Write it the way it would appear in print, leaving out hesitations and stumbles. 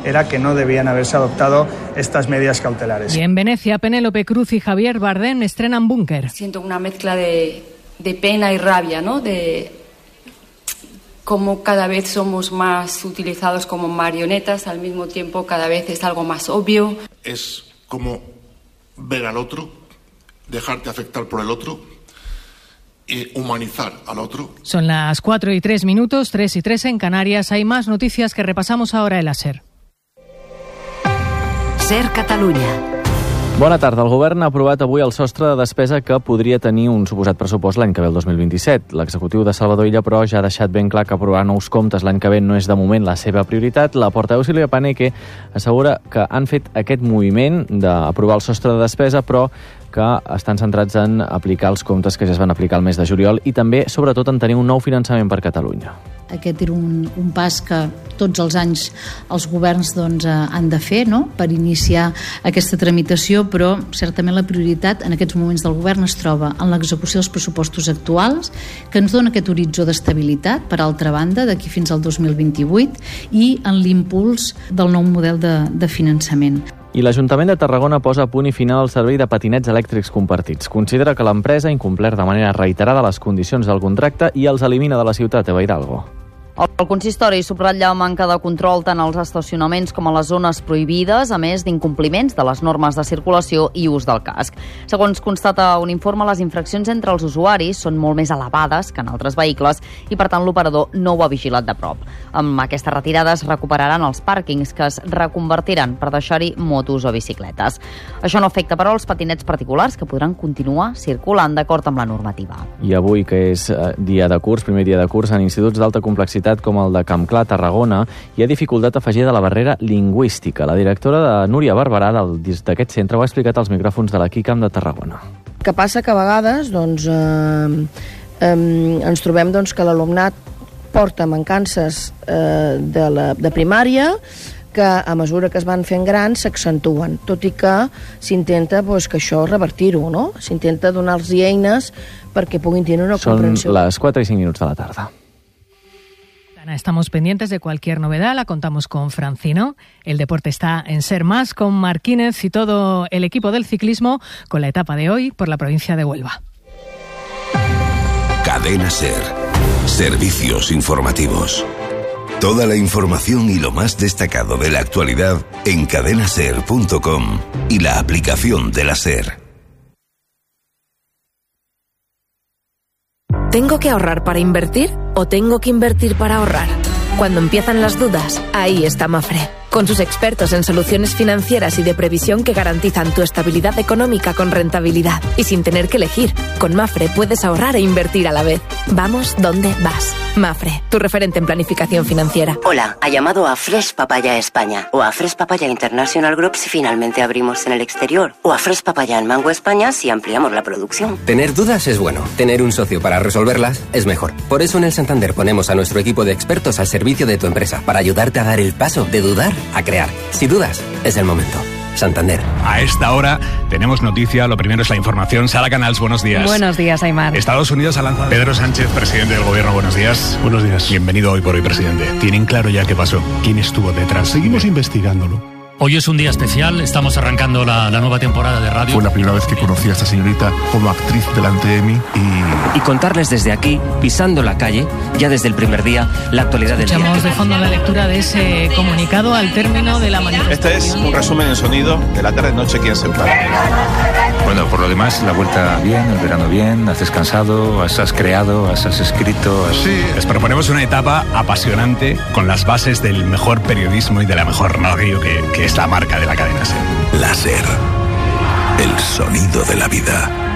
era que no debían haberse adoptado estas medidas cautelares. Y en Venecia, Penélope Cruz y Javier Bardem estrenan Búnker. Siento una mezcla de pena y rabia, ¿no? De cómo cada vez somos más utilizados como marionetas, al mismo tiempo cada vez es algo más obvio. Es como ver al otro, dejarte afectar por el otro y humanizar al otro. Son las 4:03, 3:03 en Canarias. Hay más noticias que repasamos ahora en la SER. SER Catalunya. Bona tarda. El govern ha aprovat avui el sostre de despesa que podria tenir un suposat pressupost l'any que ve, el 2027. L'executiu de Salvador Illa, però, ja ha deixat ben clar que aprovar nous comptes l'any que ve no és de moment la seva prioritat. La portaveu Sílvia Paneque assegura que han fet aquest moviment d'aprovar el sostre de despesa, però que estan centrats en aplicar els comptes que ja es van aplicar el mes de juliol i també, sobretot, en tenir un nou finançament per Catalunya. Aquest era un pas que tots els anys els governs han de fer, no?, per iniciar aquesta tramitació, però certament la prioritat en aquests moments del govern es troba en l'execució dels pressupostos actuals, que ens dona aquest horitzó d'estabilitat, per altra banda, d'aquí fins al 2028, i en l'impuls del nou model de finançament. I l'Ajuntament de Tarragona posa a punt i final al servei de patinets elèctrics compartits. Considera que l'empresa ha incomplert de manera reiterada les condicions del contracte i els elimina de la ciutat. Eva Hidalgo. El consistori subratlla la manca de control tant als estacionaments com a les zones prohibides, a més d'incompliments de les normes de circulació i ús del casc. Segons constata un informe, les infraccions entre els usuaris són molt més elevades que en altres vehicles i, per tant, l'operador no ho ha vigilat de prop. Amb aquesta retirada es recuperaran els pàrquings que es reconvertiran per deixar-hi motos o bicicletes. Això no afecta, però, els patinets particulars que podran continuar circulant d'acord amb la normativa. I avui, que és dia de curs, primer dia de curs, en instituts d'alta complexitat com el de Campclar, Tarragona, hi ha dificultat afegida de la barrera lingüística. La directora de Núria Barberà d'aquest centre ho ha explicat als micròfons de la QICAM de Tarragona. Que passa que a vegades ens trobem que l'alumnat porta mancances de primària que a mesura que es van fent grans s'accentuen, tot i que s'intenta que això revertir-ho, no? S'intenta donar-los eines perquè puguin tenir una comprensió. Són les 4:05 de la tarda. Estamos pendientes de cualquier novedad, la contamos con Francino. El deporte está en SER Más con Marquínez y todo el equipo del ciclismo con la etapa de hoy por la provincia de Huelva. Cadena SER. Servicios informativos. Toda la información y lo más destacado de la actualidad en cadenaser.com y la aplicación de la SER. ¿Tengo que ahorrar para invertir o tengo que invertir para ahorrar? Cuando empiezan las dudas, ahí está Mafre, con sus expertos en soluciones financieras y de previsión que garantizan tu estabilidad económica con rentabilidad y sin tener que elegir. Con Mafre puedes ahorrar e invertir a la vez. Vamos donde vas. Mafre, tu referente en planificación financiera. Hola, ha llamado a Fresh Papaya España o a Fresh Papaya International Group si finalmente abrimos en el exterior o a Fresh Papaya en Mango España si ampliamos la producción. Tener dudas es bueno, tener un socio para resolverlas es mejor. Por eso en el Santander ponemos a nuestro equipo de expertos al servicio de tu empresa para ayudarte a dar el paso de dudar a crear. Si dudas, es el momento. Santander. A esta hora tenemos noticia. Lo primero es la información. Sara Canals, buenos días. Buenos días, Aymar. Estados Unidos ha lanzado... Pedro Sánchez, presidente del gobierno, buenos días. Buenos días. Bienvenido Hoy por Hoy, presidente. ¿Tienen claro ya qué pasó? ¿Quién estuvo detrás? Seguimos investigándolo. Hoy es un día especial, estamos arrancando la nueva temporada de radio. Fue la primera vez que conocí a esta señorita como actriz delante de mí y contarles desde aquí, pisando la calle, ya desde el primer día, la actualidad del día. Escuchamos de fondo la lectura de ese comunicado al término de la manifestación. Este es un resumen en sonido de la tarde-noche aquí en Central. Bueno, por lo demás, la vuelta bien, el verano bien, has descansado, has creado, has escrito... Sí, les proponemos una etapa apasionante con las bases del mejor periodismo y de la mejor radio que es la marca de la cadena SER. La SER, el sonido de la vida.